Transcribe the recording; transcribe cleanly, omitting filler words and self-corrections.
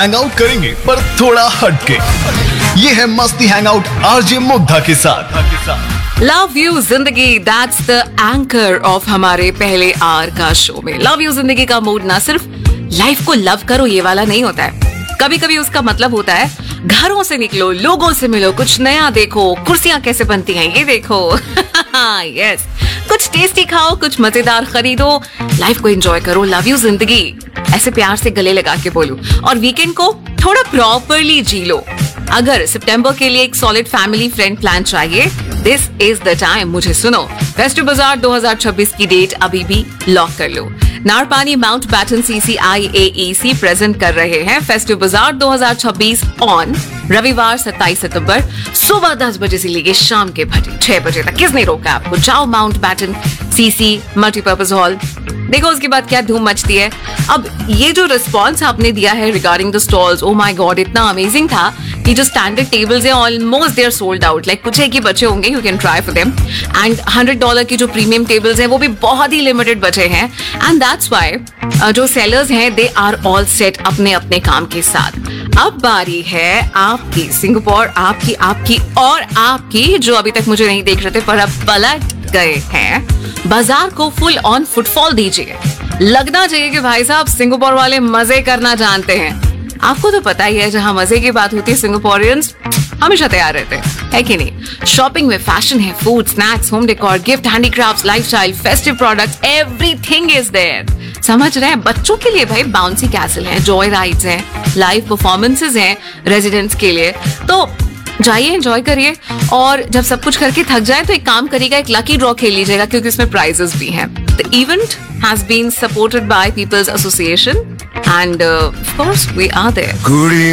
Hang out करेंगे पर थोड़ा हटके। ये है मस्ती हैंग आउट आरजे मुग्धा के साथ। लव यू जिंदगी, दैट्स द एंकर ऑफ हमारे पहले आर का शो में। लव यू जिंदगी का मूड ना सिर्फ लाइफ को लव करो ये वाला नहीं होता है, कभी कभी उसका मतलब होता है घरों से निकलो, लोगों से मिलो, कुछ नया देखो, कुर्सियां कैसे बनती हैं ये देखो। यस, कुछ टेस्टी खाओ, कुछ मजेदार खरीदो, लाइफ को एंजॉय करो। लव यू जिंदगी ऐसे प्यार से गले लगा के बोलो और वीकेंड को थोड़ा प्रॉपरली जी लो। अगर सितंबर के लिए एक सॉलिड फैमिली फ्रेंड प्लान चाहिए, दिस इज द टाइम। मुझे सुनो, फेस्टिव बाजार 2026 की डेट अभी भी लॉक कर लो। नारपानी माउंट बैटन CCIAEC प्रेजेंट कर रहे हैं फेस्टिव बाजार 2026 ऑन रविवार 27 सितंबर सुबह 10 बजे से लेकर शाम के 6 बजे तक। किसने रोका आपको? जाओ mount baton CC multipurpose hall, देखो उसके बाद क्या धूम मचती है। अब ये जो रिस्पॉन्स आपने दिया है regarding the stalls, oh my God, इतना अमेजिंग था कि जो स्टैंडर्ड टेबल्स हैं almost they are sold out. Like कुछ एक ही बचे होंगे, you can try for them. And $100 की जो प्रीमियम टेबल्स हैं वो भी बहुत ही लिमिटेड बचे हैं। एंड दैट्स व्हाई जो सेलर्स हैं दे आर ऑल सेट अपने अपने काम के साथ। अब बारी है आपकी, सिंगापुर आपकी और आपकी जो अभी तक मुझे नहीं देख रहे थे पर अब पलट गए हैं। बाजार को फुल ऑन फुटफॉल दीजिए। लगना चाहिए कि भाई साहब सिंगापुर वाले मजे करना जानते हैं। आपको तो पता ही है जहां मजे की बात होती है सिंगापुरियंस हमेशा तैयार रहते हैं, है कि नहीं? शॉपिंग में फैशन है, food, snacks, home decor, gift, handicrafts, lifestyle, festive products, everything is there. समझ रहे हैं? बच्चों के लिए भाई बाउंसी कैसल है, जॉय राइड्स हैं, लाइव परफॉर्मेंसेज हैं रेजिडेंट्स के लिए। तो जाइए, एंजॉय करिए और जब सब कुछ करके थक जाए तो एक काम करिएगा, एक लकी ड्रॉ खेल लीजिएगा क्योंकि इसमें प्राइजेस भी हैं। The event has been supported by peoples association end of course we are there.